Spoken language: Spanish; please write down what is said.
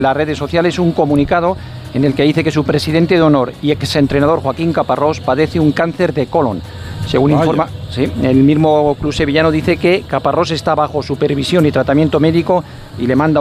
las redes sociales un comunicado en el que dice que su presidente de honor y exentrenador Joaquín Caparrós padece un cáncer de colon. Según informa, sí, el mismo club sevillano dice que Caparrós está bajo supervisión y tratamiento médico y le manda